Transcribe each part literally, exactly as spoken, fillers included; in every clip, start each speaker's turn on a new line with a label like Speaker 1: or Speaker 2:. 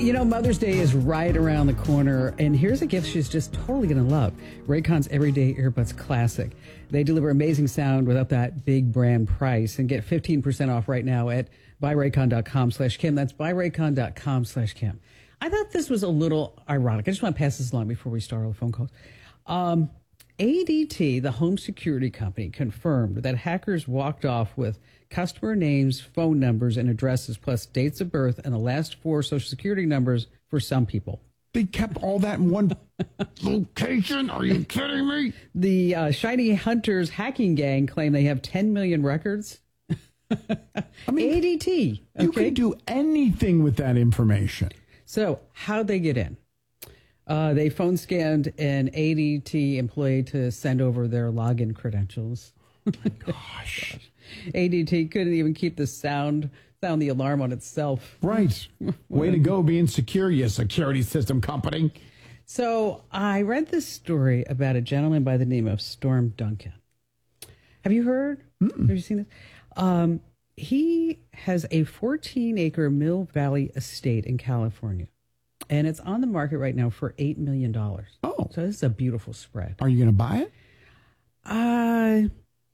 Speaker 1: You know, Mother's Day is right around the corner, and here's a gift she's just totally going to love. Raycon's Everyday Earbuds Classic. They deliver amazing sound without that big brand price, and get fifteen percent off right now at buyraycon.com slash Kim. That's buyraycon.com slash Kim. I thought this was a little ironic. I just want to pass this along before we start all the phone calls. Um, A D T, the home security company, confirmed that hackers walked off with customer names, phone numbers, and addresses, plus dates of birth and the last four social security numbers for some people.
Speaker 2: They kept all that in one location? Are you kidding me?
Speaker 1: The uh, Shiny Hunters hacking gang claim they have ten million records. I mean, A D T. Okay?
Speaker 2: You can do anything with that information.
Speaker 1: So how'd they get in? Uh, they phone scanned an A D T employee to send over their login credentials.
Speaker 2: Oh my gosh.
Speaker 1: Gosh. A D T couldn't even keep the sound, sound the alarm on itself.
Speaker 2: Right. Way to go being secure, you security system company.
Speaker 1: So I read this story about a gentleman by the name of Storm Duncan. Have you heard? Mm-mm. Have you seen this? Um, he has a fourteen acre Mill Valley estate in California. And it's on the market right now for eight million dollars.
Speaker 2: Oh.
Speaker 1: So this is a beautiful spread.
Speaker 2: Are you going to buy it?
Speaker 1: Uh,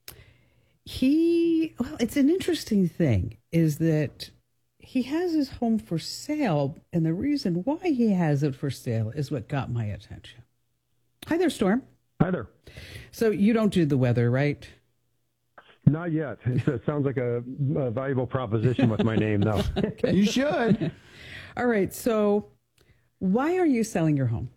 Speaker 1: he, well, it's an interesting thing is that he has his home for sale. And the reason why he has it for sale is what got my attention. Hi there, Storm.
Speaker 3: Hi there.
Speaker 1: So you don't do the weather, right?
Speaker 3: Not yet. It sounds like a, a valuable proposition with my name, though.
Speaker 2: Okay. You should.
Speaker 1: All right. So why are you selling your home?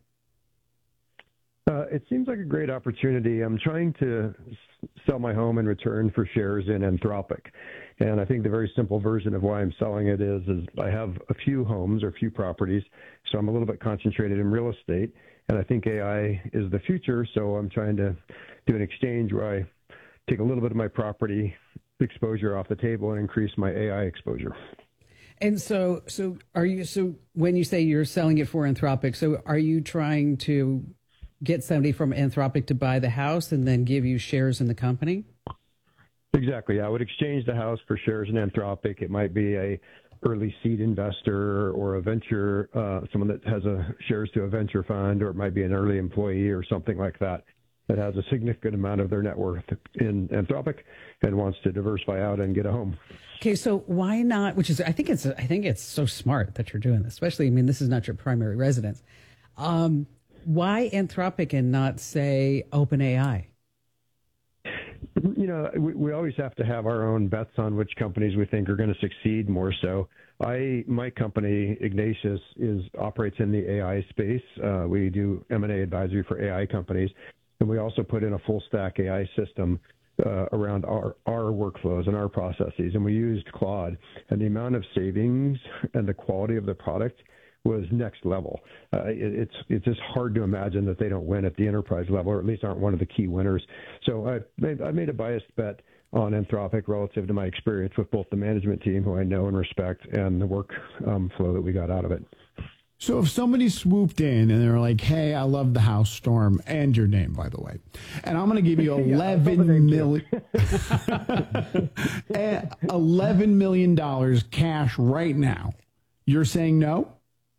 Speaker 3: Uh, it seems like a great opportunity. I'm trying to s- sell my home in return for shares in Anthropic. And I think the very simple version of why I'm selling it is, is I have a few homes or a few properties, so I'm a little bit concentrated in real estate. And I think A I is the future, so I'm trying to do an exchange where I take a little bit of my property exposure off the table and increase my A I exposure.
Speaker 1: And so, so are you, so when you say you're selling it for Anthropic, so are you trying to get somebody from Anthropic to buy the house and then give you shares in the company?
Speaker 3: Exactly. I would exchange the house for shares in Anthropic. It might be a early seed investor or a venture, uh, someone that has a shares to a venture fund, or it might be an early employee or something like that that has a significant amount of their net worth in Anthropic and wants to diversify out and get a home.
Speaker 1: Okay, so why not? Which is, I think it's, I think it's so smart that you're doing this. Especially, I mean, this is not your primary residence. Um, why Anthropic and not, say, OpenAI?
Speaker 3: You know, we, we always have to have our own bets on which companies we think are going to succeed more so. I, my company, Ignatius, is operates in the A I space. Uh, we do M and A advisory for A I companies, and we also put in a full stack A I system uh, around our, our workflows and our processes. And we used Claude, and the amount of savings and the quality of the product was next level. Uh, it, it's it's just hard to imagine that they don't win at the enterprise level, or at least aren't one of the key winners. So I made, I made a biased bet on Anthropic relative to my experience with both the management team, who I know and respect, and the work um, flow that we got out of it.
Speaker 2: So if somebody swooped in and they're like, hey, I love the house, Storm, and your name, by the way, and I'm going to give you eleven million eleven million dollars cash right now, you're saying no?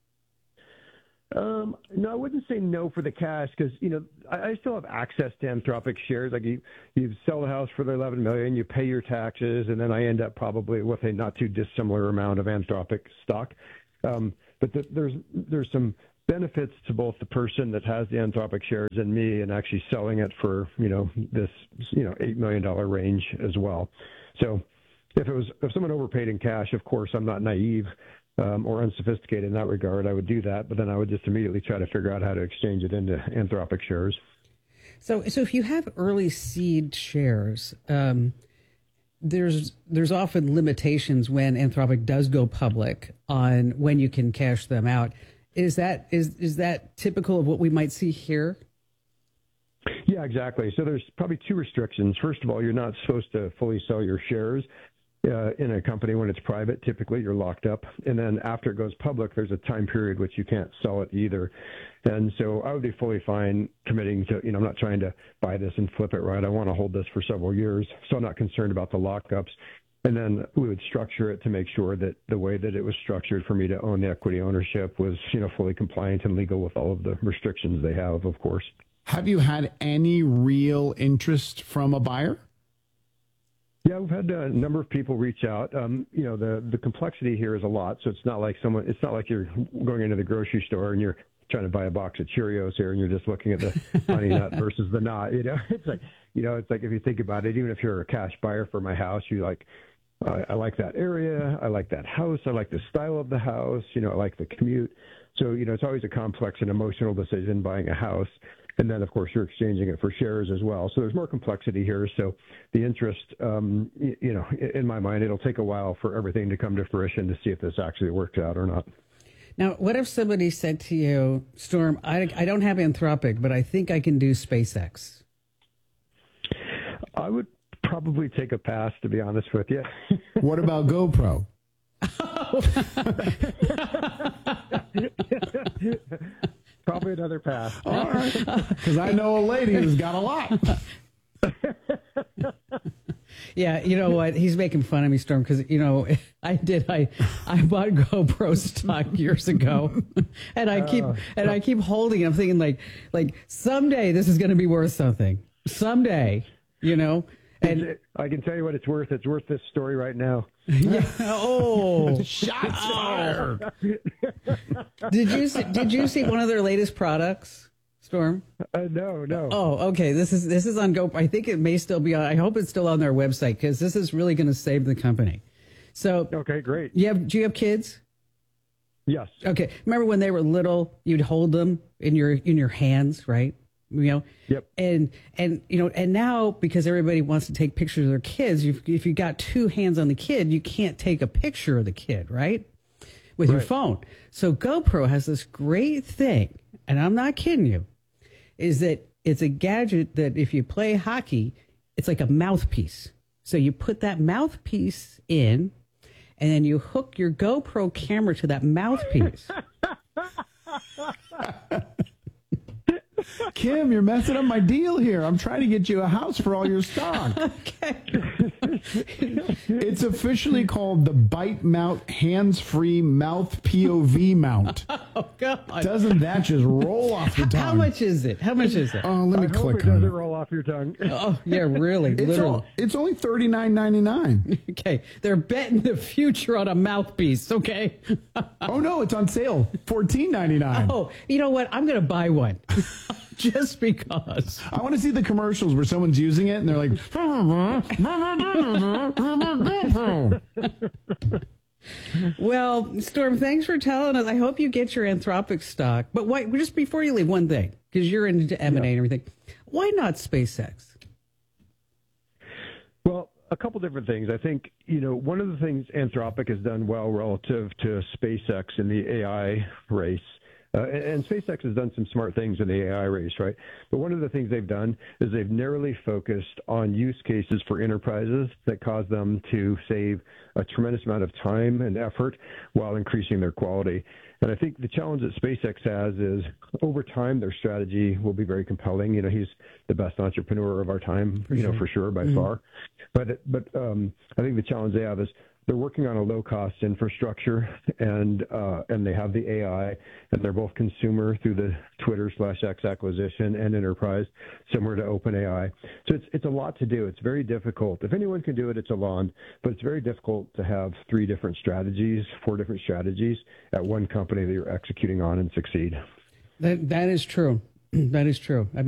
Speaker 3: Um, no, I wouldn't say no for the cash because, you know, I, I still have access to Anthropic shares. Like you, you sell the house for the eleven million, you pay your taxes, and then I end up probably with a not too dissimilar amount of Anthropic stock. Um, but the, there's there's some benefits to both the person that has the Anthropic shares and me, and actually selling it for, you know, this, you know, eight million dollar range as well. So if it was if someone overpaid in cash, of course, I'm not naive. Um, or unsophisticated in that regard, I would do that, but then I would just immediately try to figure out how to exchange it into Anthropic shares.
Speaker 1: So, so if you have early seed shares, um, there's there's often limitations when Anthropic does go public on when you can cash them out. Is that is is that typical of what we might see here?
Speaker 3: Yeah, exactly. So there's probably two restrictions. First of all, you're not supposed to fully sell your shares. Uh, in a company when it's private, typically you're locked up. And then after it goes public, there's a time period which you can't sell it either. And so I would be fully fine committing to, you know, I'm not trying to buy this and flip it, right? I want to hold this for several years. So I'm not concerned about the lockups. And then we would structure it to make sure that the way that it was structured for me to own the equity ownership was, you know, fully compliant and legal with all of the restrictions they have, of course.
Speaker 2: Have you had any real interest from a buyer?
Speaker 3: Yeah, we've had a number of people reach out. Um, you know, the the complexity here is a lot, so it's not like someone. It's not like you're going into the grocery store and you're trying to buy a box of Cheerios here and you're just looking at the honey nut versus the nut. You know, it's like, you know, it's like if you think about it, even if you're a cash buyer for my house, you like. Uh, I like that area. I like that house. I like the style of the house. You know, I like the commute. So, you know, it's always a complex and emotional decision buying a house. And then, of course, you're exchanging it for shares as well. So there's more complexity here. So the interest, um, you, you know, in my mind, it'll take a while for everything to come to fruition to see if this actually works out or not.
Speaker 1: Now, what if somebody said to you, Storm, I, I don't have Anthropic, but I think I can do SpaceX?
Speaker 3: I would probably take a pass, to be honest with you.
Speaker 2: What about GoPro?
Speaker 3: Probably another pass.
Speaker 2: All right, because I know a lady who's got a lot.
Speaker 1: Yeah, you know what? He's making fun of me, Storm, because, you know, I did. I I bought GoPro stock years ago, and I keep and I keep holding it. I'm thinking like like someday this is going to be worth something. Someday, you know. And
Speaker 3: I can tell you what it's worth. It's worth this story right now.
Speaker 1: Yeah. Oh,
Speaker 2: Shots fired!
Speaker 1: Did you see, did you see one of their latest products, Storm?
Speaker 3: Uh, no, no.
Speaker 1: Oh, okay. This is this is on GoPro. I think it may still be on. I hope it's still on their website because this is really going to save the company. So,
Speaker 3: okay, great.
Speaker 1: You have? Do you have kids?
Speaker 3: Yes.
Speaker 1: Okay. Remember when they were little? You'd hold them in your in your hands, right? You know.
Speaker 3: Yep.
Speaker 1: And and you know, and now because everybody wants to take pictures of their kids, if if you got two hands on the kid, you can't take a picture of the kid, right? With your
Speaker 3: Right.
Speaker 1: phone. So GoPro has this great thing, and I'm not kidding you, is that it's a gadget that if you play hockey, it's like a mouthpiece. So you put that mouthpiece in, and then you hook your GoPro camera to that mouthpiece.
Speaker 2: Kim, you're messing up my deal here. I'm trying to get you a house for all your stock.
Speaker 1: Okay.
Speaker 2: It's officially called the Bite Mount Hands-Free Mouth P O V Mount.
Speaker 1: Oh, God.
Speaker 2: Doesn't that just roll off the tongue?
Speaker 1: How much is it? How much is it?
Speaker 2: Oh, let me
Speaker 3: I hope
Speaker 2: click
Speaker 3: it
Speaker 2: on
Speaker 3: doesn't
Speaker 2: it.
Speaker 3: roll off your tongue.
Speaker 1: Oh, yeah, really,
Speaker 2: It's,
Speaker 1: literally.
Speaker 2: all, it's only thirty-nine ninety-nine.
Speaker 1: Okay, they're betting the future on a mouthpiece, okay?
Speaker 2: Oh, no, it's on sale. fourteen ninety-nine.
Speaker 1: Oh, you know what? I'm going to buy one. Just because.
Speaker 2: I want to see the commercials where someone's using it and they're like,
Speaker 1: Well, Storm, thanks for telling us. I hope you get your Anthropic stock. But why, just before you leave, one thing, because you're into M and A and everything. Why not SpaceX?
Speaker 3: Well, a couple different things. I think, you know, one of the things Anthropic has done well relative to SpaceX in the A I race, uh, and, and SpaceX has done some smart things in the A I race, right? But one of the things they've done is they've narrowly focused on use cases for enterprises that cause them to save a tremendous amount of time and effort while increasing their quality. And I think the challenge that SpaceX has is over time, their strategy will be very compelling. You know, he's the best entrepreneur of our time, you know, for sure, by mm-hmm. far. But but um, I think the challenge they have is they're working on a low-cost infrastructure, and uh, and they have the A I, and they're both consumer through the Twitter slash X acquisition and enterprise, similar to OpenAI. So it's it's a lot to do. It's very difficult. If anyone can do it, it's Alon, but it's very difficult to have three different strategies, four different strategies at one company that you're executing on and succeed.
Speaker 1: That that is true. That is true. I